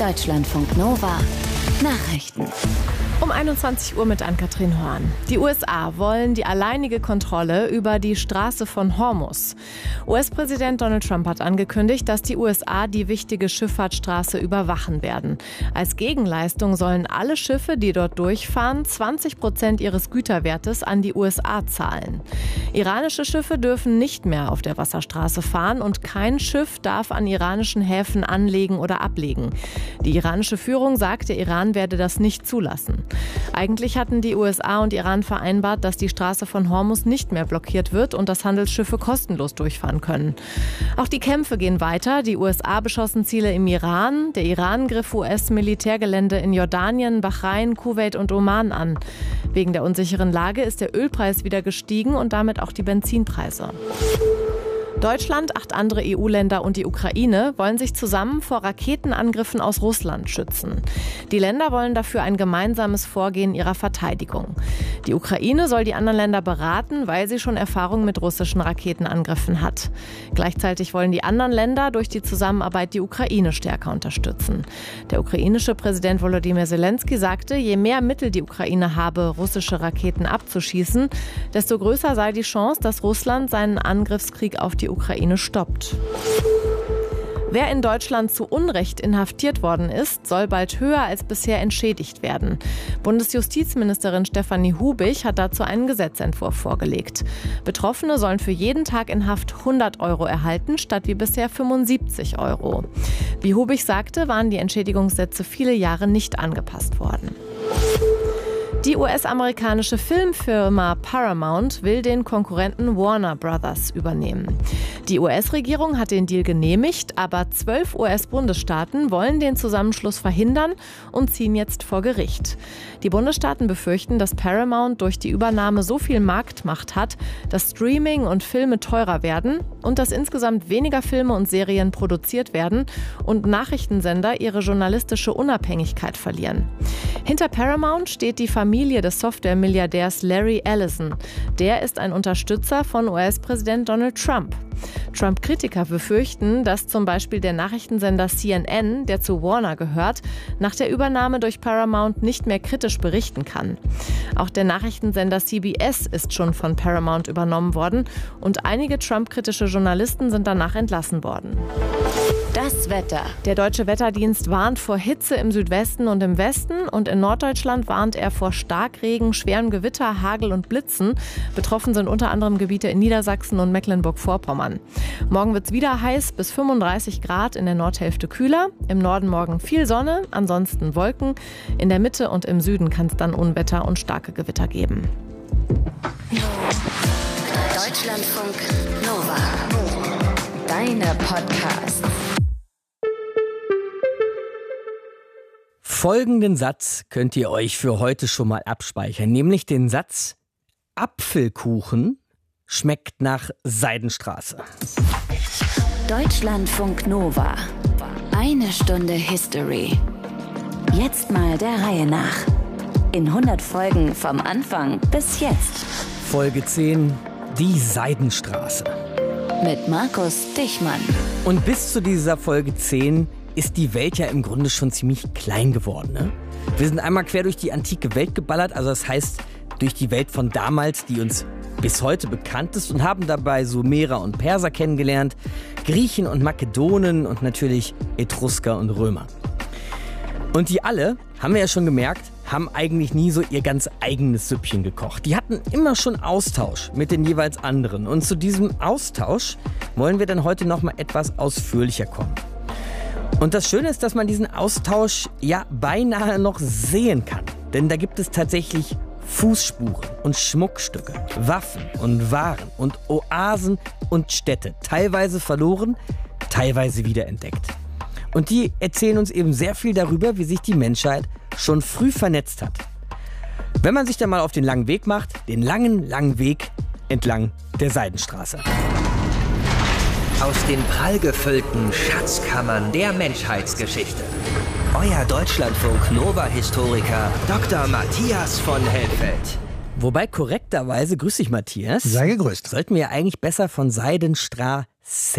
Deutschlandfunk Nova Nachrichten. Um 21 Uhr mit Ann-Kathrin Horn. Die USA wollen die alleinige Kontrolle über die Straße von Hormuz. US-Präsident Donald Trump hat angekündigt, dass die USA die wichtige Schifffahrtsstraße überwachen werden. Als Gegenleistung sollen alle Schiffe, die dort durchfahren, 20% ihres Güterwertes an die USA zahlen. Iranische Schiffe dürfen nicht mehr auf der Wasserstraße fahren und kein Schiff darf an iranischen Häfen anlegen oder ablegen. Die iranische Führung sagt, der Iran werde das nicht zulassen. Eigentlich hatten die USA und Iran vereinbart, dass die Straße von Hormuz nicht mehr blockiert wird und dass Handelsschiffe kostenlos durchfahren können. Auch die Kämpfe gehen weiter. Die USA beschossen Ziele im Iran. Der Iran griff US-Militärgelände in Jordanien, Bahrain, Kuwait und Oman an. Wegen der unsicheren Lage ist der Ölpreis wieder gestiegen und damit auch die Benzinpreise. Deutschland, 8 andere EU-Länder und die Ukraine wollen sich zusammen vor Raketenangriffen aus Russland schützen. Die Länder wollen dafür ein gemeinsames Vorgehen ihrer Verteidigung. Die Ukraine soll die anderen Länder beraten, weil sie schon Erfahrung mit russischen Raketenangriffen hat. Gleichzeitig wollen die anderen Länder durch die Zusammenarbeit die Ukraine stärker unterstützen. Der ukrainische Präsident Volodymyr Zelensky sagte, je mehr Mittel die Ukraine habe, russische Raketen abzuschießen, desto größer sei die Chance, dass Russland seinen Angriffskrieg auf die Ukraine stoppt. Wer in Deutschland zu Unrecht inhaftiert worden ist, soll bald höher als bisher entschädigt werden. Bundesjustizministerin Stefanie Hubig hat dazu einen Gesetzentwurf vorgelegt. Betroffene sollen für jeden Tag in Haft 100 € erhalten, statt wie bisher 75 €. Wie Hubig sagte, waren die Entschädigungssätze viele Jahre nicht angepasst worden. Die US-amerikanische Filmfirma Paramount will den Konkurrenten Warner Brothers übernehmen. Die US-Regierung hat den Deal genehmigt, aber 12 US-Bundesstaaten wollen den Zusammenschluss verhindern und ziehen jetzt vor Gericht. Die Bundesstaaten befürchten, dass Paramount durch die Übernahme so viel Marktmacht hat, dass Streaming und Filme teurer werden und dass insgesamt weniger Filme und Serien produziert werden und Nachrichtensender ihre journalistische Unabhängigkeit verlieren. Hinter Paramount steht die Familie des Software-Milliardärs Larry Ellison. Der ist ein Unterstützer von US-Präsident Donald Trump. Trump-Kritiker befürchten, dass zum Beispiel der Nachrichtensender CNN, der zu Warner gehört, nach der Übernahme durch Paramount nicht mehr kritisch berichten kann. Auch der Nachrichtensender CBS ist schon von Paramount übernommen worden und einige Trump-kritische Journalisten sind danach entlassen worden. Das Wetter. Der Deutsche Wetterdienst warnt vor Hitze im Südwesten und im Westen und in Norddeutschland warnt er vor Starkregen, schwerem Gewitter, Hagel und Blitzen. Betroffen sind unter anderem Gebiete in Niedersachsen und Mecklenburg-Vorpommern. Morgen wird es wieder heiß, bis 35 Grad, in der Nordhälfte kühler. Im Norden morgen viel Sonne, ansonsten Wolken. In der Mitte und im Süden kann es dann Unwetter und starke Gewitter geben. Deutschlandfunk Nova. Deine Podcasts. Folgenden Satz könnt ihr euch für heute schon mal abspeichern, nämlich den Satz: Apfelkuchen schmeckt nach Seidenstraße. Deutschlandfunk Nova. Eine Stunde History. Jetzt mal der Reihe nach. In 100 Folgen vom Anfang bis jetzt. Folge 10, die Seidenstraße. Mit Markus Dichmann. Und bis zu dieser Folge 10 ist die Welt ja im Grunde schon ziemlich klein geworden, ne? Wir sind einmal quer durch die antike Welt geballert, also das heißt durch die Welt von damals, die uns bis heute bekannt ist, und haben dabei Sumerer und Perser kennengelernt, Griechen und Makedonen und natürlich Etrusker und Römer. Und die alle, haben wir ja schon gemerkt, haben eigentlich nie so ihr ganz eigenes Süppchen gekocht. Die hatten immer schon Austausch mit den jeweils anderen. Und zu diesem Austausch wollen wir dann heute noch mal etwas ausführlicher kommen. Und das Schöne ist, dass man diesen Austausch ja beinahe noch sehen kann. Denn da gibt es tatsächlich Fußspuren und Schmuckstücke, Waffen und Waren und Oasen und Städte. Teilweise verloren, teilweise wiederentdeckt. Und die erzählen uns eben sehr viel darüber, wie sich die Menschheit schon früh vernetzt hat. Wenn man sich dann mal auf den langen Weg macht, den langen, langen Weg entlang der Seidenstraße. Aus den prallgefüllten Schatzkammern der Menschheitsgeschichte. Euer Deutschlandfunk-Nova-Historiker Dr. Matthias von Helfeld. Wobei korrekterweise, grüß dich Matthias. Sei gegrüßt. Sollten wir ja eigentlich besser von Seidenstraßen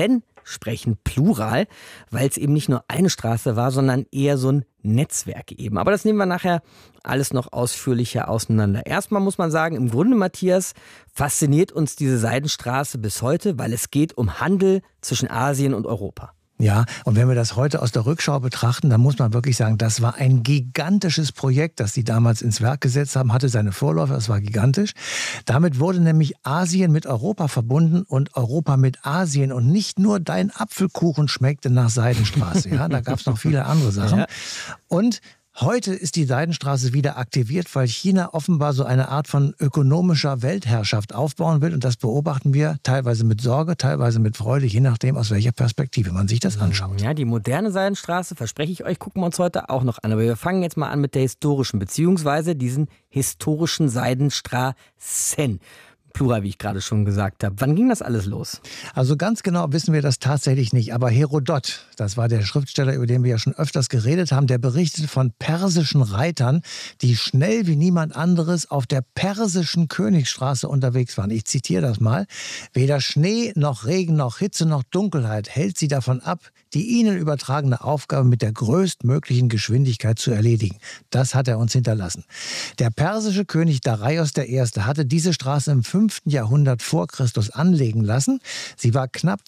sprechen Plural, weil es eben nicht nur eine Straße war, sondern eher so ein Netzwerk eben. Aber das nehmen wir nachher alles noch ausführlicher auseinander. Erstmal muss man sagen, im Grunde, Matthias, fasziniert uns diese Seidenstraße bis heute, weil es geht um Handel zwischen Asien und Europa. Ja, und wenn wir das heute aus der Rückschau betrachten, dann muss man wirklich sagen, das war ein gigantisches Projekt, das sie damals ins Werk gesetzt haben, hatte seine Vorläufer, es war gigantisch. Damit wurde nämlich Asien mit Europa verbunden und Europa mit Asien und nicht nur dein Apfelkuchen schmeckte nach Seidenstraße, ja, da gab es noch viele andere Sachen. Ja. Und heute ist die Seidenstraße wieder aktiviert, weil China offenbar so eine Art von ökonomischer Weltherrschaft aufbauen will. Und das beobachten wir teilweise mit Sorge, teilweise mit Freude, je nachdem, aus welcher Perspektive man sich das anschaut. Ja, die moderne Seidenstraße, verspreche ich euch, gucken wir uns heute auch noch an. Aber wir fangen jetzt mal an mit der historischen, beziehungsweise diesen historischen Seidenstraßen. Plural, wie ich gerade schon gesagt habe. Wann ging das alles los? Also ganz genau wissen wir das tatsächlich nicht. Aber Herodot, das war der Schriftsteller, über den wir ja schon öfters geredet haben, der berichtet von persischen Reitern, die schnell wie niemand anderes auf der persischen Königsstraße unterwegs waren. Ich zitiere das mal. Weder Schnee noch Regen noch Hitze noch Dunkelheit hält sie davon ab, die ihnen übertragene Aufgabe mit der größtmöglichen Geschwindigkeit zu erledigen. Das hat er uns hinterlassen. Der persische König Darius I. hatte diese Straße im 5. Jahrhundert vor Christus anlegen lassen. Sie war knapp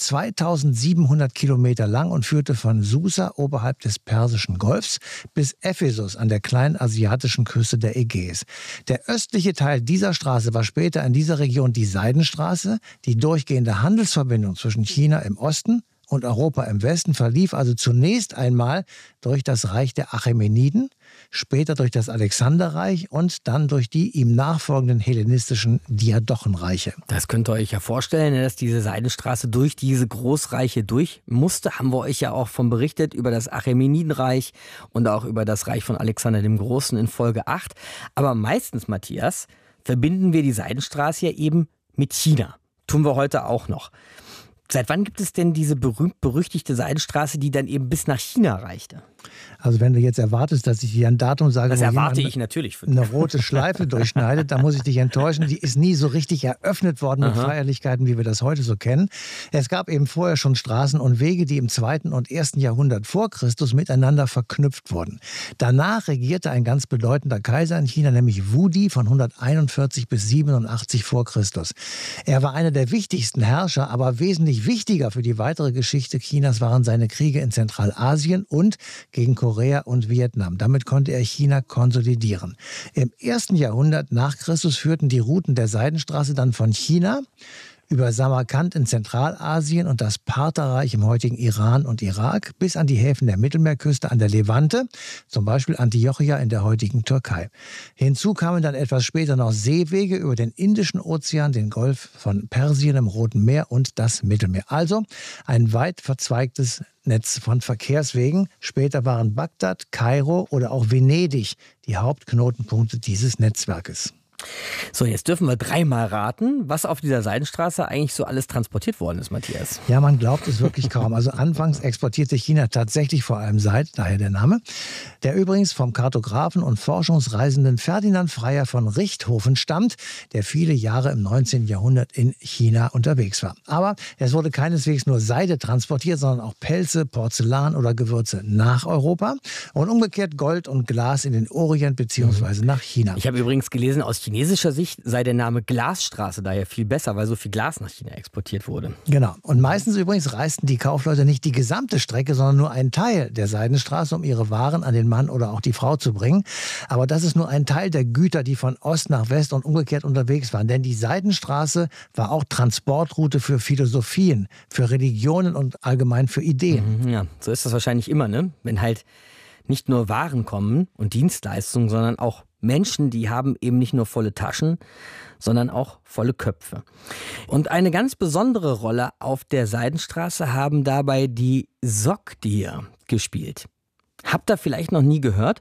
2700 Kilometer lang und führte von Susa oberhalb des Persischen Golfs bis Ephesus an der kleinen asiatischen Küste der Ägäis. Der östliche Teil dieser Straße war später in dieser Region die Seidenstraße. Die durchgehende Handelsverbindung zwischen China im Osten und Europa im Westen verlief also zunächst einmal durch das Reich der Achämeniden, später durch das Alexanderreich und dann durch die ihm nachfolgenden hellenistischen Diadochenreiche. Das könnt ihr euch ja vorstellen, dass diese Seidenstraße durch diese Großreiche durch musste. Haben wir euch ja auch von berichtet über das Achämenidenreich und auch über das Reich von Alexander dem Großen in Folge 8. Aber meistens, Matthias, verbinden wir die Seidenstraße ja eben mit China. Tun wir heute auch noch. Seit wann gibt es denn diese berühmt-berüchtigte Seidenstraße, die dann eben bis nach China reichte? Also wenn du jetzt erwartest, dass ich dir ein Datum sage, das wo erwarte ich natürlich für dich. Eine rote Schleife durchschneidet, da muss ich dich enttäuschen. Die ist nie so richtig eröffnet worden mit Feierlichkeiten, wie wir das heute so kennen. Es gab eben vorher schon Straßen und Wege, die im 2. und 1. Jahrhundert vor Christus miteinander verknüpft wurden. Danach regierte ein ganz bedeutender Kaiser in China, nämlich Wudi von 141 bis 87 vor Christus. Er war einer der wichtigsten Herrscher, aber wesentlich wichtiger für die weitere Geschichte Chinas waren seine Kriege in Zentralasien und gegen Korea und Vietnam. Damit konnte er China konsolidieren. Im 1. Jahrhundert nach Christus führten die Routen der Seidenstraße dann von China über Samarkand in Zentralasien und das Partherreich im heutigen Iran und Irak bis an die Häfen der Mittelmeerküste an der Levante, zum Beispiel Antiochia in der heutigen Türkei. Hinzu kamen dann etwas später noch Seewege über den Indischen Ozean, den Golf von Persien im Roten Meer und das Mittelmeer. Also ein weit verzweigtes Netz von Verkehrswegen. Später waren Bagdad, Kairo oder auch Venedig die Hauptknotenpunkte dieses Netzwerkes. So, jetzt dürfen wir dreimal raten, was auf dieser Seidenstraße eigentlich so alles transportiert worden ist, Matthias. Ja, man glaubt es wirklich kaum. Also anfangs exportierte China tatsächlich vor allem Seide, daher der Name, der übrigens vom Kartografen und Forschungsreisenden Ferdinand Freyer von Richthofen stammt, der viele Jahre im 19. Jahrhundert in China unterwegs war. Aber es wurde keineswegs nur Seide transportiert, sondern auch Pelze, Porzellan oder Gewürze nach Europa und umgekehrt Gold und Glas in den Orient bzw. nach China. Ich habe übrigens gelesen, aus chinesischer Sicht sei der Name Glasstraße daher viel besser, weil so viel Glas nach China exportiert wurde. Genau. Und meistens übrigens reisten die Kaufleute nicht die gesamte Strecke, sondern nur einen Teil der Seidenstraße, um ihre Waren an den Mann oder auch die Frau zu bringen. Aber das ist nur ein Teil der Güter, die von Ost nach West und umgekehrt unterwegs waren. Denn die Seidenstraße war auch Transportroute für Philosophien, für Religionen und allgemein für Ideen. Ja, so ist das wahrscheinlich immer, ne? Wenn halt nicht nur Waren kommen und Dienstleistungen, sondern auch Menschen, die haben eben nicht nur volle Taschen, sondern auch volle Köpfe. Und eine ganz besondere Rolle auf der Seidenstraße haben dabei die Sogdier gespielt. Habt ihr vielleicht noch nie gehört?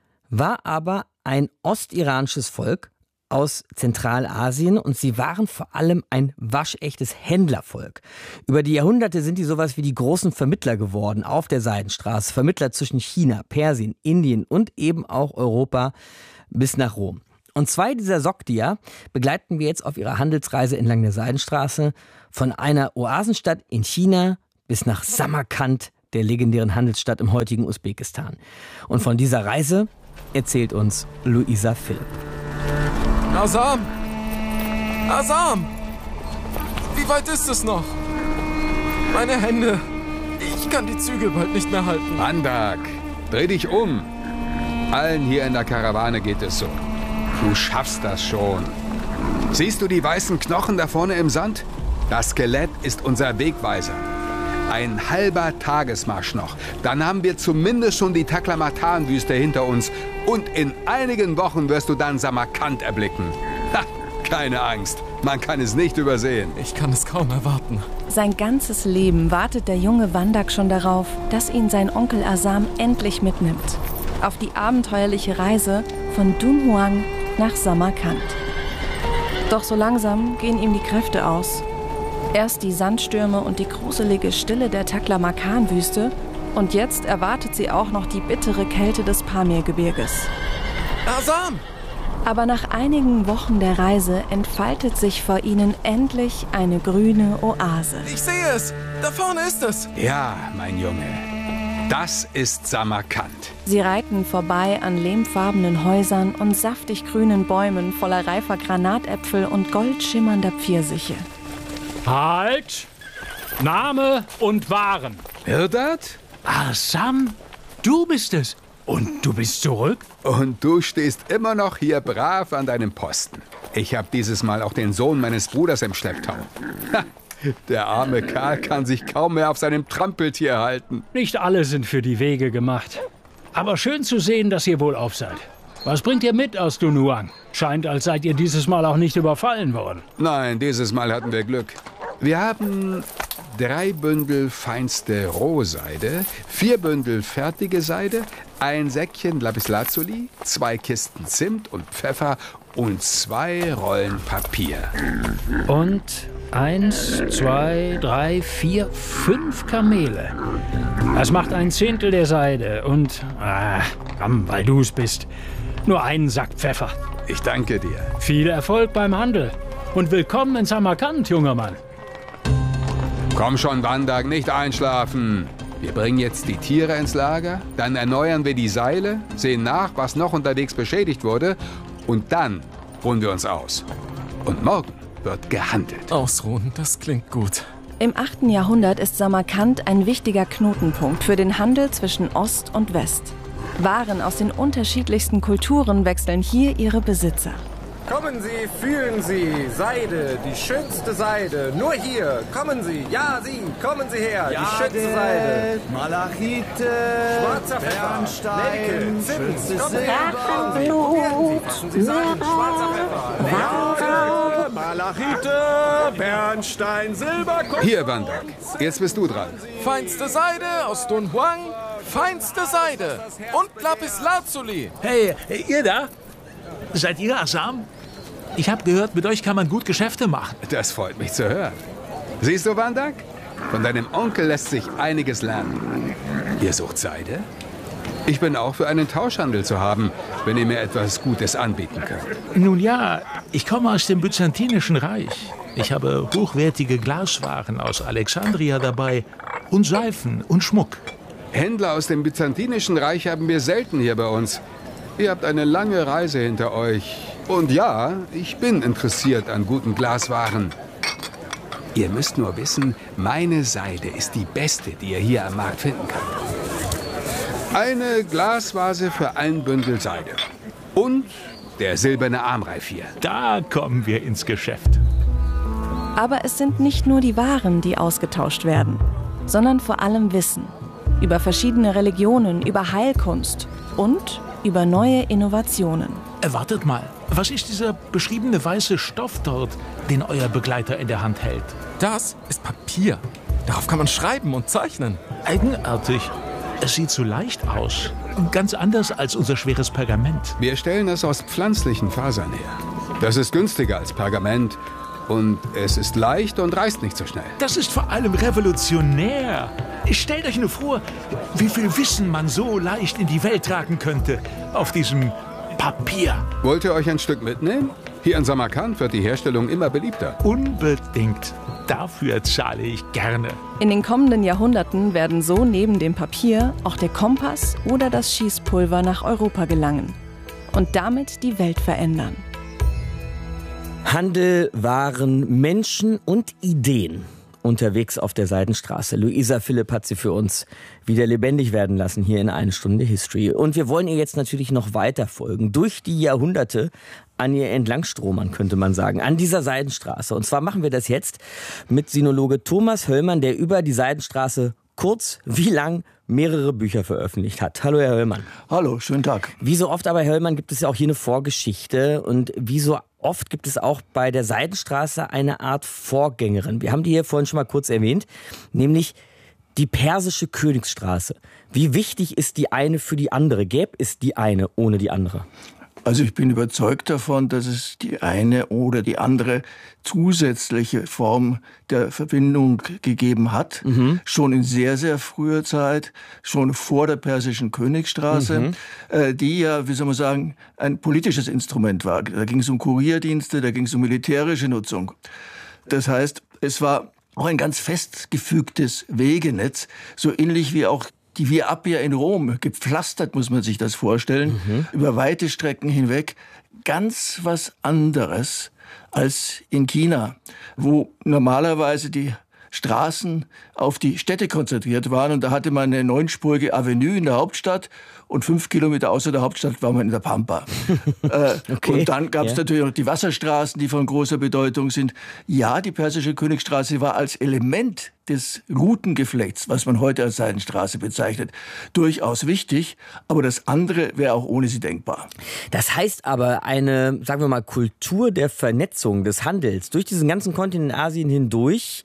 War aber ein ostiranisches Volk aus Zentralasien und sie waren vor allem ein waschechtes Händlervolk. Über die Jahrhunderte sind die sowas wie die großen Vermittler geworden auf der Seidenstraße. Vermittler zwischen China, Persien, Indien und eben auch Europa bis nach Rom. Und zwei dieser Sogdier begleiten wir jetzt auf ihrer Handelsreise entlang der Seidenstraße von einer Oasenstadt in China bis nach Samarkand, der legendären Handelsstadt im heutigen Usbekistan. Und von dieser Reise erzählt uns Luisa Philipp. Azam! Azam! Wie weit ist es noch? Meine Hände. Ich kann die Zügel bald nicht mehr halten. Bandak, dreh dich um. Allen hier in der Karawane geht es so. Du schaffst das schon. Siehst du die weißen Knochen da vorne im Sand? Das Skelett ist unser Wegweiser. Ein halber Tagesmarsch noch. Dann haben wir zumindest schon die Taklamakan-Wüste hinter uns. Und in einigen Wochen wirst du dann Samarkand erblicken. Ha, keine Angst, man kann es nicht übersehen. Ich kann es kaum erwarten. Sein ganzes Leben wartet der junge Bandak schon darauf, dass ihn sein Onkel Azam endlich mitnimmt. Auf die abenteuerliche Reise von Dunhuang nach Samarkand. Doch so langsam gehen ihm die Kräfte aus. Erst die Sandstürme und die gruselige Stille der Taklamakan-Wüste und jetzt erwartet sie auch noch die bittere Kälte des Pamirgebirges. Azam! Aber nach einigen Wochen der Reise entfaltet sich vor ihnen endlich eine grüne Oase. Ich sehe es! Da vorne ist es! Ja, mein Junge, das ist Samarkand. Sie reiten vorbei an lehmfarbenen Häusern und saftig grünen Bäumen voller reifer Granatäpfel und goldschimmernder Pfirsiche. Halt! Name und Waren. Mirdad? Azam, du bist es. Und du bist zurück? Und du stehst immer noch hier brav an deinem Posten. Ich habe dieses Mal auch den Sohn meines Bruders im Schlepptau. Ha, der arme Karl kann sich kaum mehr auf seinem Trampeltier halten. Nicht alle sind für die Wege gemacht. Aber schön zu sehen, dass ihr wohlauf seid. Was bringt ihr mit aus Dunhuang? Scheint, als seid ihr dieses Mal auch nicht überfallen worden. Nein, dieses Mal hatten wir Glück. Wir haben 3 Bündel feinste Rohseide, 4 Bündel fertige Seide, ein Säckchen Lapislazuli, 2 Kisten Zimt und Pfeffer und 2 Rollen Papier. Und 1, 2, 3, 4, 5 Kamele. Das macht 1/10 der Seide und, komm, weil du es bist, nur einen Sack Pfeffer. Ich danke dir. Viel Erfolg beim Handel und willkommen in Samarkand, junger Mann. Komm schon, Bandak, nicht einschlafen. Wir bringen jetzt die Tiere ins Lager, dann erneuern wir die Seile, sehen nach, was noch unterwegs beschädigt wurde und dann ruhen wir uns aus. Und morgen wird gehandelt. Ausruhen, das klingt gut. Im 8. Jahrhundert ist Samarkand ein wichtiger Knotenpunkt für den Handel zwischen Ost und West. Waren aus den unterschiedlichsten Kulturen wechseln hier ihre Besitzer. Kommen Sie, fühlen Sie, Seide, die schönste Seide, nur hier, kommen Sie, ja Sie, kommen Sie her, die schönste Seide. Malachite, Schwarzer Pfeffer, Bernstein, Nelke, Zimt, Drachenblut, machen Sie Seiden, schwarzer Pfeffer. Malachite, Bernstein, Silber, Hier, Bandak, jetzt bist du dran. Feinste Seide aus Dunhuang, feinste Seide und Lapislazuli. Hey, ihr da? Seid ihr Azam? Ich habe gehört, mit euch kann man gut Geschäfte machen. Das freut mich zu hören. Siehst du, Bandak? Von deinem Onkel lässt sich einiges lernen. Ihr sucht Seide? Ich bin auch für einen Tauschhandel zu haben, wenn ihr mir etwas Gutes anbieten könnt. Nun ja, ich komme aus dem Byzantinischen Reich. Ich habe hochwertige Glaswaren aus Alexandria dabei und Seifen und Schmuck. Händler aus dem Byzantinischen Reich haben wir selten hier bei uns. Ihr habt eine lange Reise hinter euch. Und ja, ich bin interessiert an guten Glaswaren. Ihr müsst nur wissen, meine Seide ist die beste, die ihr hier am Markt finden könnt. Eine Glasvase für ein Bündel Seide. Und der silberne Armreif hier. Da kommen wir ins Geschäft. Aber es sind nicht nur die Waren, die ausgetauscht werden, sondern vor allem Wissen. Über verschiedene Religionen, über Heilkunst und über neue Innovationen. Wartet mal, was ist dieser beschriebene weiße Stoff dort, den euer Begleiter in der Hand hält? Das ist Papier. Darauf kann man schreiben und zeichnen. Eigenartig. Es sieht so leicht aus. Ganz anders als unser schweres Pergament. Wir stellen es aus pflanzlichen Fasern her. Das ist günstiger als Pergament. Und es ist leicht und reißt nicht so schnell. Das ist vor allem revolutionär. Stellt euch nur vor, wie viel Wissen man so leicht in die Welt tragen könnte auf diesem Papier. Wollt ihr euch ein Stück mitnehmen? Hier in Samarkand wird die Herstellung immer beliebter. Unbedingt. Dafür zahle ich gerne. In den kommenden Jahrhunderten werden so neben dem Papier auch der Kompass oder das Schießpulver nach Europa gelangen und damit die Welt verändern. Handel, Waren, Menschen und Ideen unterwegs auf der Seidenstraße. Luisa Philipp hat sie für uns wieder lebendig werden lassen hier in 1 Stunde History. Und wir wollen ihr jetzt natürlich noch weiter folgen, durch die Jahrhunderte an ihr entlangstromern, könnte man sagen, an dieser Seidenstraße. Und zwar machen wir das jetzt mit Sinologe Thomas Höllmann, der über die Seidenstraße kurz wie lang mehrere Bücher veröffentlicht hat. Hallo, Herr Höllmann. Hallo, schönen Tag. Wie so oft aber, Herr Höllmann, gibt es ja auch hier eine Vorgeschichte. Und wie so oft gibt es auch bei der Seidenstraße eine Art Vorgängerin. Wir haben die hier vorhin schon mal kurz erwähnt, nämlich die persische Königsstraße. Wie wichtig ist die eine für die andere? Gäbe es die eine ohne die andere? Also ich bin überzeugt davon, dass es die eine oder die andere zusätzliche Form der Verbindung gegeben hat. Schon in sehr, sehr früher Zeit, schon vor der persischen Königsstraße, die ja, wie soll man sagen, ein politisches Instrument war. Da ging es um Kurierdienste, da ging es um militärische Nutzung. Das heißt, es war auch ein ganz festgefügtes Wegenetz, so ähnlich wie auch die Via Appia in Rom, gepflastert muss man sich das vorstellen, über weite Strecken hinweg. Ganz was anderes als in China, wo normalerweise die Straßen auf die Städte konzentriert waren. Und da hatte man eine 9-spurige Avenue in der Hauptstadt und 5 Kilometer außer der Hauptstadt war man in der Pampa. Okay. Und dann gab es natürlich noch die Wasserstraßen, die von großer Bedeutung sind. Ja, die persische Königsstraße war als Element des Routengeflechts, was man heute als Seidenstraße bezeichnet, durchaus wichtig. Aber das andere wäre auch ohne sie denkbar. Das heißt aber, eine, sagen wir mal, Kultur der Vernetzung, des Handels durch diesen ganzen Kontinent Asien hindurch,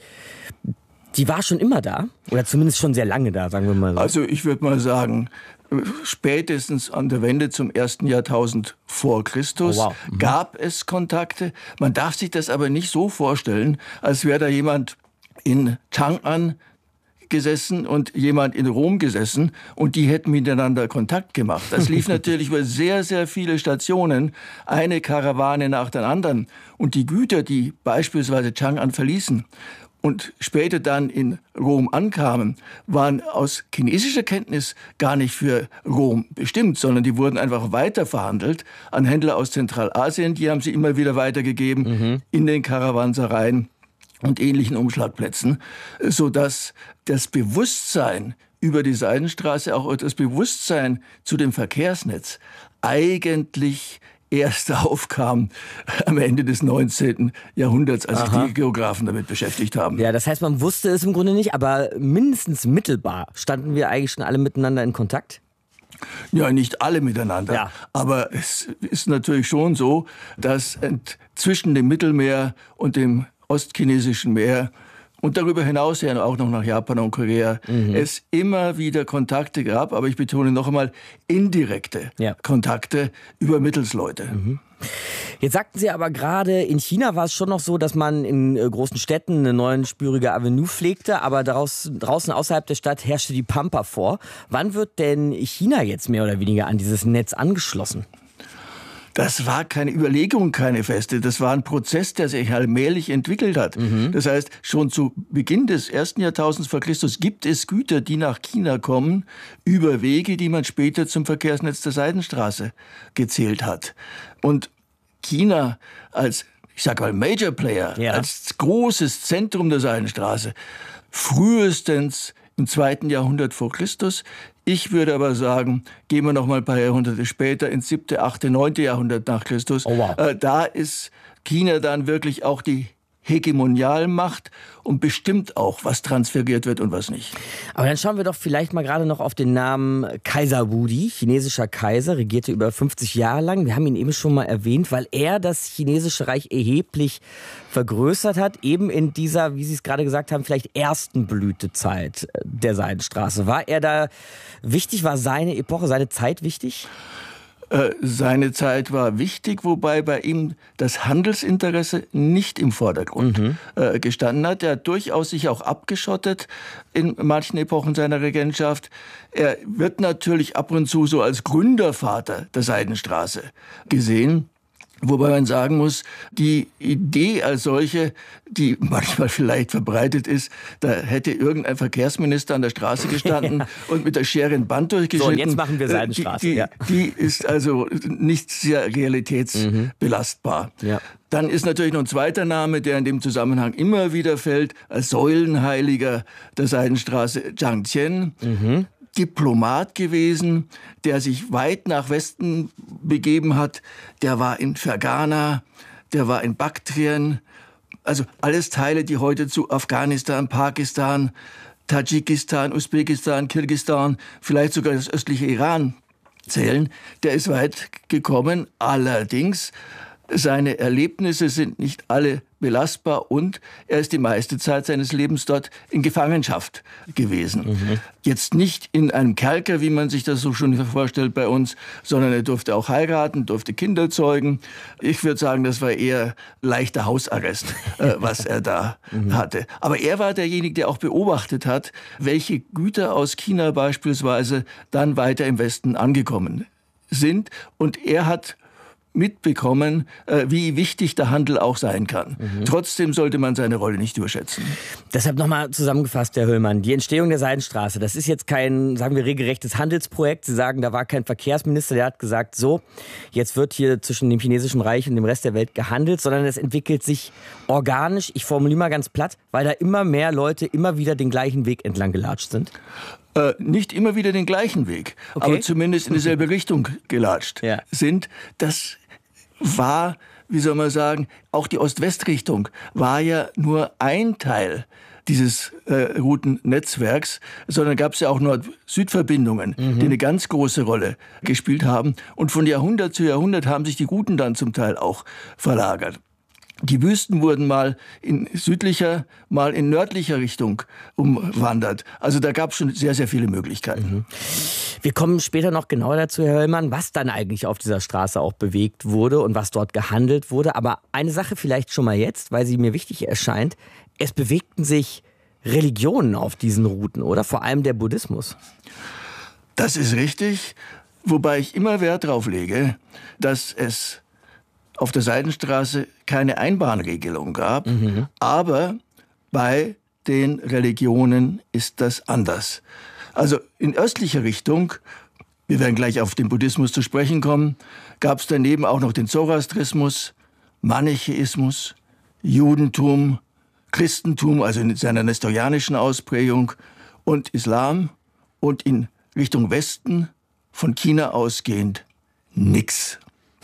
die war schon immer da? Oder zumindest schon sehr lange da, sagen wir mal so. Also ich würde mal sagen, spätestens an der Wende zum 1. Jahrtausend vor Christus gab es Kontakte. Man darf sich das aber nicht so vorstellen, als wäre da jemand in Chang'an gesessen und jemand in Rom gesessen und die hätten miteinander Kontakt gemacht. Das lief natürlich über sehr, sehr viele Stationen, eine Karawane nach der anderen. Und die Güter, die beispielsweise Chang'an verließen und später dann in Rom ankamen, waren aus chinesischer Kenntnis gar nicht für Rom bestimmt, sondern die wurden einfach weiterverhandelt an Händler aus Zentralasien. Die haben sie immer wieder weitergegeben in den Karawansereien und ähnlichen Umschlagplätzen, sodass das Bewusstsein über die Seidenstraße, auch das Bewusstsein zu dem Verkehrsnetz eigentlich erst aufkam am Ende des 19. Jahrhunderts, als sich die Geografen damit beschäftigt haben. Ja, das heißt, man wusste es im Grunde nicht, aber mindestens mittelbar standen wir eigentlich schon alle miteinander in Kontakt? Ja, nicht alle miteinander. Ja. Aber es ist natürlich schon so, dass zwischen dem Mittelmeer und dem Ostchinesischen Meer und darüber hinaus ja auch noch nach Japan und Korea es immer wieder Kontakte gab, aber ich betone noch einmal indirekte Kontakte über Mittelsleute. Jetzt sagten Sie aber gerade, in China war es schon noch so, dass man in großen Städten eine 9-spurige Avenue pflegte, aber draußen außerhalb der Stadt herrschte die Pampa vor. Wann wird denn China jetzt mehr oder weniger an dieses Netz angeschlossen? Das war keine Überlegung, keine feste. Das war ein Prozess, der sich allmählich entwickelt hat. Das heißt, schon zu Beginn des 1. Jahrtausends vor Christus gibt es Güter, die nach China kommen, über Wege, die man später zum Verkehrsnetz der Seidenstraße gezählt hat. Und China als, ich sag mal, Major Player, als großes Zentrum der Seidenstraße, frühestens im 2. Jahrhundert vor Christus. Ich würde aber sagen, gehen wir noch mal ein paar Jahrhunderte später, ins 7., 8., 9. Jahrhundert nach Christus. Da ist China dann wirklich auch die Hegemonialmacht und bestimmt auch, was transferiert wird und was nicht. Aber dann schauen wir doch vielleicht mal gerade noch auf den Namen Kaiser Wudi, chinesischer Kaiser, regierte über 50 Jahre lang. Wir haben ihn eben schon mal erwähnt, weil er das chinesische Reich erheblich vergrößert hat, eben in dieser, wie Sie es gerade gesagt haben, vielleicht ersten Blütezeit der Seidenstraße. War er da wichtig? War seine Epoche, seine Zeit wichtig? Seine Zeit war wichtig, wobei bei ihm das Handelsinteresse nicht im Vordergrund gestanden hat. Er hat durchaus sich auch abgeschottet in manchen Epochen seiner Regentschaft. Er wird natürlich ab und zu so als Gründervater der Seidenstraße gesehen. Wobei man sagen muss, die Idee als solche, die manchmal vielleicht verbreitet ist, da hätte irgendein Verkehrsminister an der Straße gestanden und mit der Schere ein Band durchgeschnitten. So, und jetzt machen wir Seidenstraße. Die ist also nicht sehr realitätsbelastbar. Ja. Dann ist natürlich noch ein zweiter Name, der in dem Zusammenhang immer wieder fällt, als Säulenheiliger der Seidenstraße, Zhang Qian. Diplomat gewesen, der sich weit nach Westen begeben hat. Der war in Ferghana, der war in Baktrien. Also alles Teile, die heute zu Afghanistan, Pakistan, Tadschikistan, Usbekistan, Kirgisistan, vielleicht sogar das östliche Iran zählen. Der ist weit gekommen. Allerdings, seine Erlebnisse sind nicht alle belastbar und er ist die meiste Zeit seines Lebens dort in Gefangenschaft gewesen. Jetzt nicht in einem Kerker, wie man sich das so schon vorstellt bei uns, sondern er durfte auch heiraten, durfte Kinder zeugen. Ich würde sagen, das war eher leichter Hausarrest, was er da hatte. Aber er war derjenige, der auch beobachtet hat, welche Güter aus China beispielsweise dann weiter im Westen angekommen sind. Und er hat mitbekommen, wie wichtig der Handel auch sein kann. Trotzdem sollte man seine Rolle nicht überschätzen. Deshalb nochmal zusammengefasst, Herr Höllmann, die Entstehung der Seidenstraße, das ist jetzt kein, sagen wir, regelrechtes Handelsprojekt. Sie sagen, da war kein Verkehrsminister, der hat gesagt, so, jetzt wird hier zwischen dem chinesischen Reich und dem Rest der Welt gehandelt, sondern es entwickelt sich organisch, ich formuliere mal ganz platt, weil da immer mehr Leute immer wieder den gleichen Weg entlang gelatscht sind. Nicht immer wieder den gleichen Weg, aber zumindest in dieselbe Richtung gelatscht sind. Das war, wie soll man sagen, auch die Ost-West-Richtung war ja nur ein Teil dieses Routennetzwerks, sondern gab es ja auch Nord-Süd-Verbindungen, die eine ganz große Rolle gespielt haben. Und von Jahrhundert zu Jahrhundert haben sich die Routen dann zum Teil auch verlagert. Die Wüsten wurden mal in südlicher, mal in nördlicher Richtung umwandert. Also da gab es schon sehr, sehr viele Möglichkeiten. Wir kommen später noch genauer dazu, Herr Höllmann, was dann eigentlich auf dieser Straße auch bewegt wurde und was dort gehandelt wurde. Aber eine Sache vielleicht schon mal jetzt, weil sie mir wichtig erscheint. Es bewegten sich Religionen auf diesen Routen, oder? Vor allem der Buddhismus. Das ist richtig, wobei ich immer Wert darauf lege, dass es auf der Seidenstraße keine Einbahnregelung gab, aber bei den Religionen ist das anders. Also in östlicher Richtung, wir werden gleich auf den Buddhismus zu sprechen kommen, gab es daneben auch noch den Zoroastrismus, Manichäismus, Judentum, Christentum, also in seiner nestorianischen Ausprägung, und Islam, und in Richtung Westen, von China ausgehend, nix.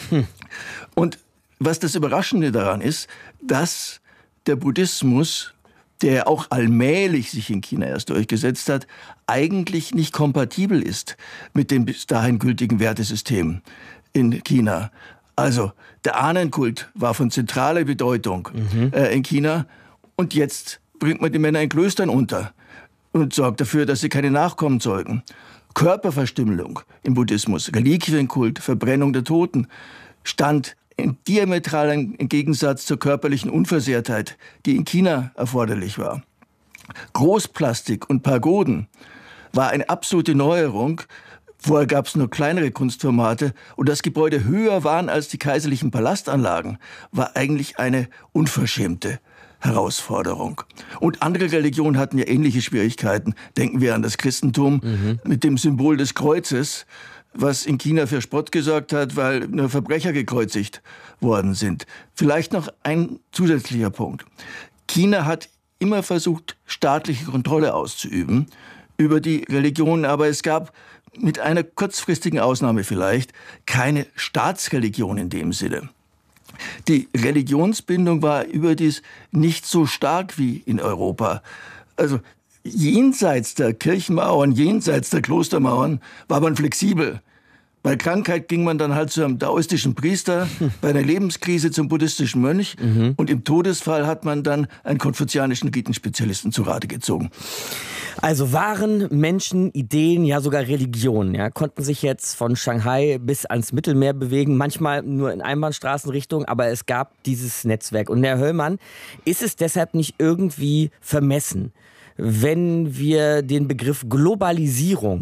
Und was das Überraschende daran ist, dass der Buddhismus, der auch allmählich sich in China erst durchgesetzt hat, eigentlich nicht kompatibel ist mit dem bis dahin gültigen Wertesystem in China. Also der Ahnenkult war von zentraler Bedeutung in China, und jetzt bringt man die Männer in Klöstern unter und sorgt dafür, dass sie keine Nachkommen zeugen. Körperverstümmelung im Buddhismus, Reliquienkult, Verbrennung der Toten stand in diametralem Gegensatz zur körperlichen Unversehrtheit, die in China erforderlich war. Großplastik und Pagoden war eine absolute Neuerung. Vorher gab es nur kleinere Kunstformate, und dass Gebäude höher waren als die kaiserlichen Palastanlagen, war eigentlich eine unverschämte Herausforderung. Und andere Religionen hatten ja ähnliche Schwierigkeiten. Denken wir an das Christentum mit dem Symbol des Kreuzes, was in China für Spott gesorgt hat, weil nur Verbrecher gekreuzigt worden sind. Vielleicht noch ein zusätzlicher Punkt. China hat immer versucht, staatliche Kontrolle auszuüben über die Religionen, aber es gab mit einer kurzfristigen Ausnahme vielleicht keine Staatsreligion in dem Sinne. Die Religionsbindung war überdies nicht so stark wie in Europa. Also jenseits der Kirchenmauern, jenseits der Klostermauern war man flexibel. Bei Krankheit ging man dann halt zu einem daoistischen Priester, bei einer Lebenskrise zum buddhistischen Mönch und im Todesfall hat man dann einen konfuzianischen Riten-Spezialisten zu Rate gezogen. Also Waren, Menschen, Ideen, ja sogar Religionen, konnten sich jetzt von Shanghai bis ans Mittelmeer bewegen, manchmal nur in Einbahnstraßenrichtung, aber es gab dieses Netzwerk. Und Herr Höllmann, ist es deshalb nicht irgendwie vermessen, wenn wir den Begriff Globalisierung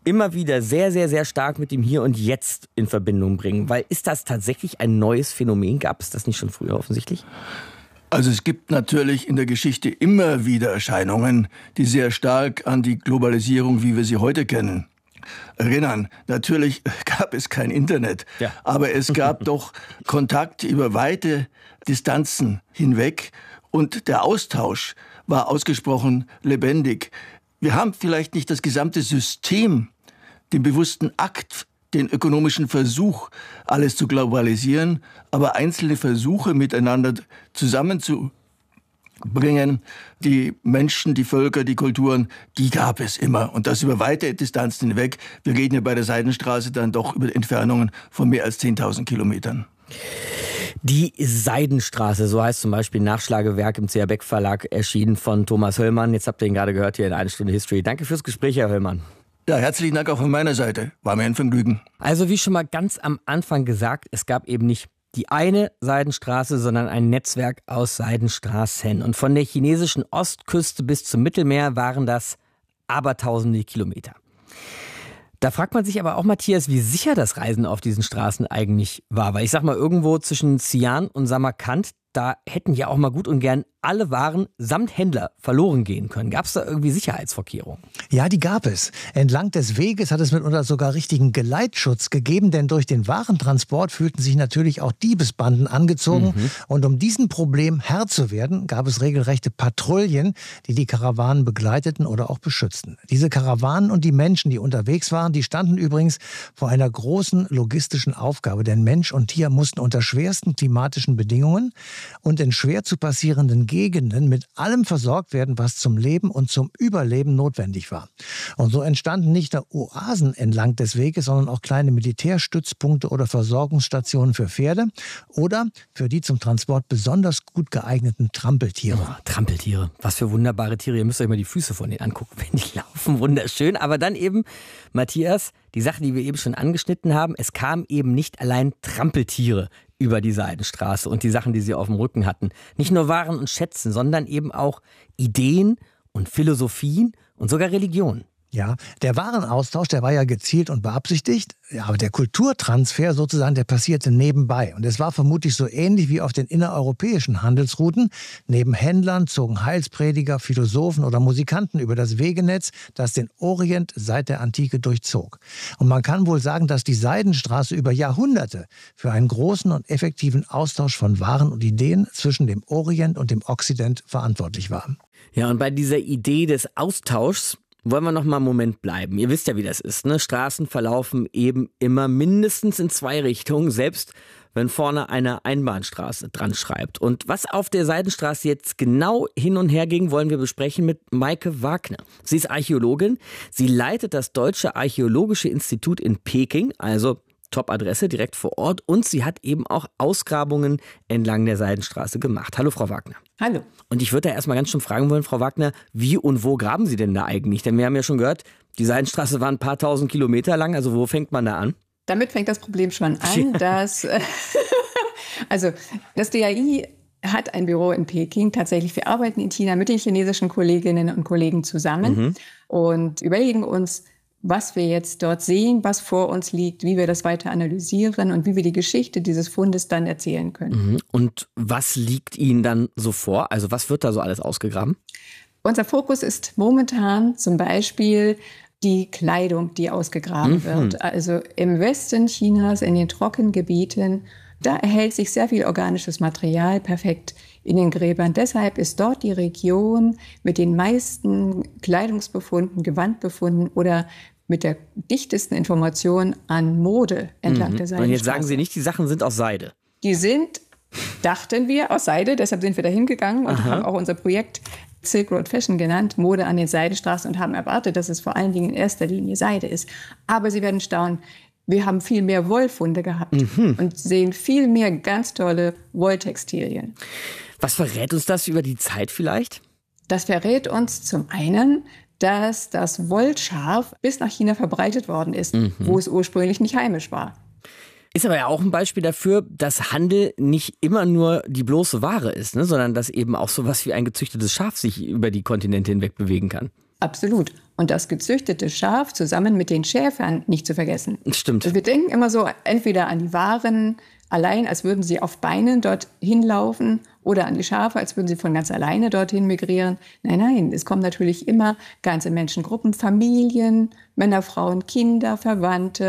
immer wieder sehr, sehr, sehr stark mit dem Hier und Jetzt in Verbindung bringen. Weil ist das tatsächlich ein neues Phänomen? Gab es das nicht schon früher offensichtlich? Also es gibt natürlich in der Geschichte immer wieder Erscheinungen, die sehr stark an die Globalisierung, wie wir sie heute kennen, erinnern. Natürlich gab es kein Internet, aber es gab doch Kontakt über weite Distanzen hinweg und der Austausch war ausgesprochen lebendig. Wir haben vielleicht nicht das gesamte System, den bewussten Akt, den ökonomischen Versuch, alles zu globalisieren, aber einzelne Versuche miteinander zusammenzubringen, die Menschen, die Völker, die Kulturen, die gab es immer. Und das über weite Distanzen hinweg. Wir reden ja bei der Seidenstraße dann doch über Entfernungen von mehr als 10.000 Kilometern. Die Seidenstraße, so heißt zum Beispiel ein Nachschlagewerk im C.A. Beck Verlag, erschienen von Thomas Höllmann. Jetzt habt ihr ihn gerade gehört hier in 1 Stunde History. Danke fürs Gespräch, Herr Höllmann. Ja, herzlichen Dank auch von meiner Seite. War mir ein Vergnügen. Also wie schon mal ganz am Anfang gesagt, es gab eben nicht die eine Seidenstraße, sondern ein Netzwerk aus Seidenstraßen. Und von der chinesischen Ostküste bis zum Mittelmeer waren das abertausende Kilometer. Da fragt man sich aber auch, Matthias, wie sicher das Reisen auf diesen Straßen eigentlich war. Weil ich sag mal, irgendwo zwischen Xi'an und Samarkand, da hätten ja auch mal gut und gern alle Waren samt Händler verloren gehen können. Gab es da irgendwie Sicherheitsvorkehrungen? Ja, die gab es. Entlang des Weges hat es mitunter sogar richtigen Geleitschutz gegeben, denn durch den Warentransport fühlten sich natürlich auch Diebesbanden angezogen. Und um diesem Problem Herr zu werden, gab es regelrechte Patrouillen, die die Karawanen begleiteten oder auch beschützten. Diese Karawanen und die Menschen, die unterwegs waren, die standen übrigens vor einer großen logistischen Aufgabe, denn Mensch und Tier mussten unter schwersten klimatischen Bedingungen und in schwer zu passierenden Gegenden mit allem versorgt werden, was zum Leben und zum Überleben notwendig war. Und so entstanden nicht nur Oasen entlang des Weges, sondern auch kleine Militärstützpunkte oder Versorgungsstationen für Pferde oder für die zum Transport besonders gut geeigneten Trampeltiere. Oh, Trampeltiere, was für wunderbare Tiere. Ihr müsst euch mal die Füße von denen angucken, wenn die laufen, wunderschön. Aber dann eben, Matthias, die Sache, die wir eben schon angeschnitten haben, es kamen eben nicht allein Trampeltiere über die Seidenstraße und die Sachen, die sie auf dem Rücken hatten. Nicht nur Waren und Schätzen, sondern eben auch Ideen und Philosophien und sogar Religionen. Ja, der Warenaustausch, der war ja gezielt und beabsichtigt, ja, aber der Kulturtransfer sozusagen, der passierte nebenbei. Und es war vermutlich so ähnlich wie auf den innereuropäischen Handelsrouten. Neben Händlern zogen Heilsprediger, Philosophen oder Musikanten über das Wegenetz, das den Orient seit der Antike durchzog. Und man kann wohl sagen, dass die Seidenstraße über Jahrhunderte für einen großen und effektiven Austausch von Waren und Ideen zwischen dem Orient und dem Okzident verantwortlich war. Ja, und bei dieser Idee des Austauschs wollen wir noch mal einen Moment bleiben. Ihr wisst ja, wie das ist, ne? Straßen verlaufen eben immer mindestens in 2 Richtungen, selbst wenn vorne eine Einbahnstraße dran schreibt. Und was auf der Seidenstraße jetzt genau hin und her ging, wollen wir besprechen mit Maike Wagner. Sie ist Archäologin. Sie leitet das Deutsche Archäologische Institut in Peking, also Top-Adresse, direkt vor Ort. Und sie hat eben auch Ausgrabungen entlang der Seidenstraße gemacht. Hallo, Frau Wagner. Hallo. Und ich würde da erstmal ganz schön fragen wollen, Frau Wagner, wie und wo graben Sie denn da eigentlich? Denn wir haben ja schon gehört, die Seidenstraße war ein paar tausend Kilometer lang. Also wo fängt man da an? Damit fängt das Problem schon an, dass also das DAI hat ein Büro in Peking. Tatsächlich, wir arbeiten in China mit den chinesischen Kolleginnen und Kollegen zusammen und überlegen uns, was wir jetzt dort sehen, was vor uns liegt, wie wir das weiter analysieren und wie wir die Geschichte dieses Fundes dann erzählen können. Und was liegt Ihnen dann so vor? Also was wird da so alles ausgegraben? Unser Fokus ist momentan zum Beispiel die Kleidung, die ausgegraben wird. Also im Westen Chinas, in den Trockengebieten, da erhält sich sehr viel organisches Material perfekt in den Gräbern. Deshalb ist dort die Region mit den meisten Kleidungsbefunden, Gewandbefunden oder mit der dichtesten Information an Mode entlang der Seidenstraße. Und jetzt sagen Sie nicht, die Sachen sind aus Seide. Die sind, dachten wir, aus Seide. Deshalb sind wir da hingegangen und haben auch unser Projekt Silk Road Fashion genannt, Mode an den Seidenstraßen, und haben erwartet, dass es vor allen Dingen in erster Linie Seide ist. Aber Sie werden staunen, wir haben viel mehr Wollfunde gehabt und sehen viel mehr ganz tolle Wolltextilien. Was verrät uns das über die Zeit vielleicht? Das verrät uns zum einen, dass das Wollschaf bis nach China verbreitet worden ist, wo es ursprünglich nicht heimisch war. Ist aber ja auch ein Beispiel dafür, dass Handel nicht immer nur die bloße Ware ist, ne? Sondern dass eben auch sowas wie ein gezüchtetes Schaf sich über die Kontinente hinweg bewegen kann. Absolut. und das gezüchtete Schaf zusammen mit den Schäfern nicht zu vergessen. Stimmt. Also wir denken immer so entweder an die Waren allein, als würden sie auf Beinen dorthin laufen, oder an die Schafe, als würden sie von ganz alleine dorthin migrieren. Nein, es kommen natürlich immer ganze Menschengruppen, Familien, Männer, Frauen, Kinder, Verwandte,